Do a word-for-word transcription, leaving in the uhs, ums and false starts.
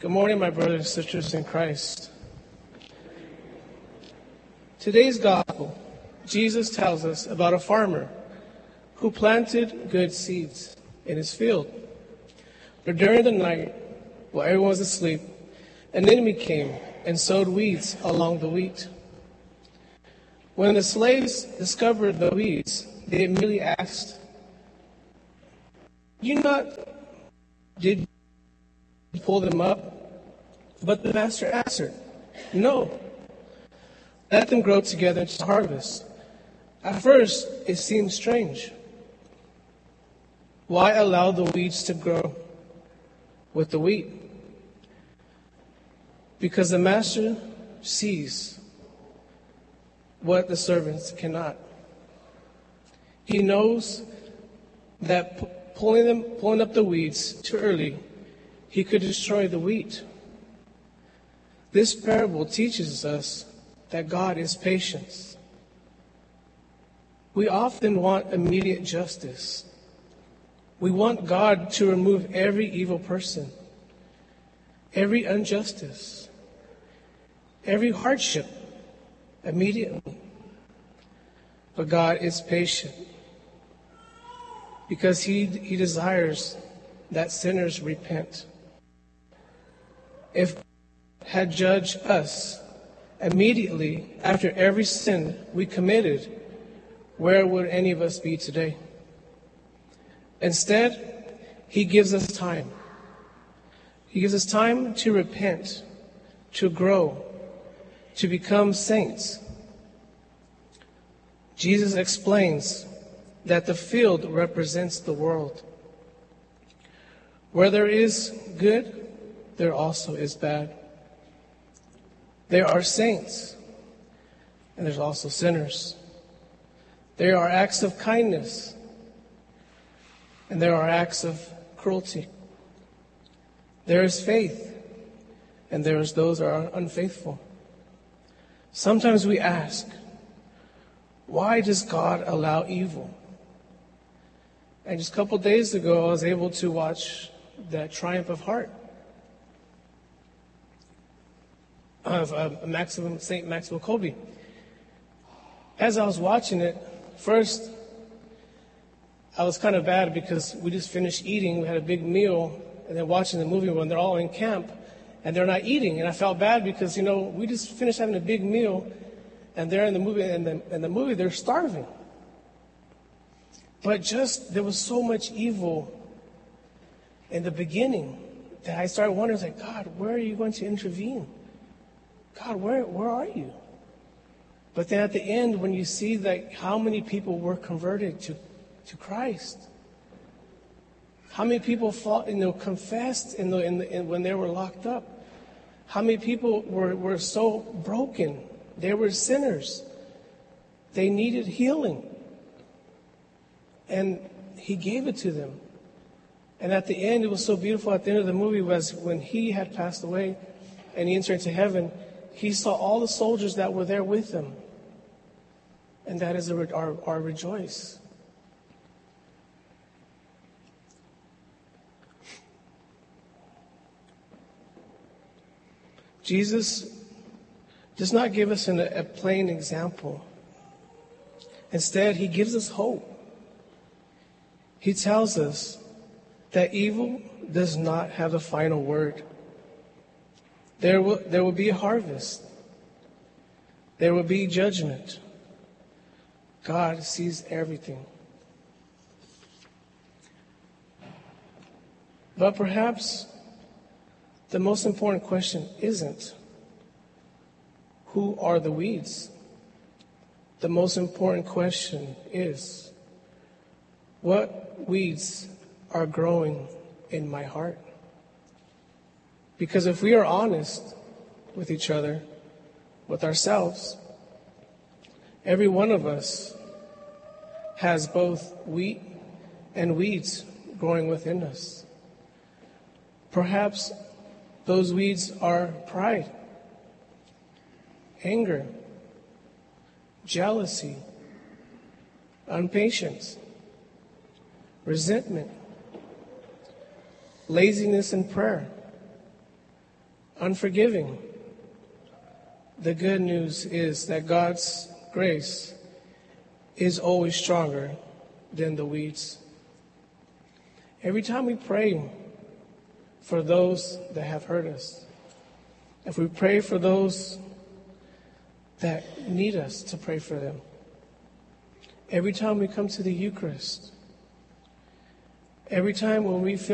Good morning, my brothers and sisters in Christ. Today's gospel, Jesus tells us about a farmer who planted good seeds in his field. But during the night, while everyone was asleep, an enemy came and sowed weeds along the wheat. When the slaves discovered the weeds, they immediately asked, "You not did you pull them up?" But the master answered, "No. Let them grow together into harvest." At first, it seemed strange. Why allow the weeds to grow with the wheat? Because the master sees what the servants cannot. He knows that p- pulling them, pulling up the weeds too early, he could destroy the wheat. This parable teaches us that God is patient. We often want immediate justice. We want God to remove every evil person, every injustice, every hardship immediately. But God is patient because he, he desires that sinners repent. If God had judged us immediately after every sin we committed, where would any of us be today? Instead, he gives us time. He gives us time to repent, to grow, to become saints. Jesus explains that the field represents the world. Where there is good, there also is bad. There are saints, and there's also sinners. There are acts of kindness, and there are acts of cruelty. There is faith, and there is those that are unfaithful. Sometimes we ask, why does God allow evil? And just a couple days ago, I was able to watch the Triumph of Heart of uh, Maximum Saint Maxwell Kolbe. As I was watching it, first I was kind of bad because we just finished eating. We had a big meal, and then watching the movie when they're all in camp and they're not eating. And I felt bad because, you know, we just finished having a big meal, and they're in the movie, and the, in the movie they're starving. But just there was so much evil in the beginning that I started wondering, like, God, where are you going to intervene? God, where where are you? But then at the end, when you see that how many people were converted to, to Christ, how many people fought, you know, confessed in the, in the, in, when they were locked up, how many people were, were so broken, they were sinners, they needed healing, and he gave it to them. And at the end, it was so beautiful. At the end of the movie was when he had passed away and he entered into heaven. He saw all the soldiers that were there with him. And that is our, our, our rejoice. Jesus does not give us an, a plain example. Instead, he gives us hope. He tells us that evil does not have the final word. There will, there will be a harvest. There will be judgment. God sees everything. But perhaps the most important question isn't, who are the weeds? The most important question is, what weeds are growing in my heart? Because if we are honest with each other, with ourselves, every one of us has both wheat and weeds growing within us. Perhaps those weeds are pride, anger, jealousy, impatience, resentment, laziness in prayer, unforgiving. The good news is that God's grace is always stronger than the weeds. Every time we pray for those that have hurt us, if we pray for those that need us to pray for them, every time we come to the Eucharist, every time when we feel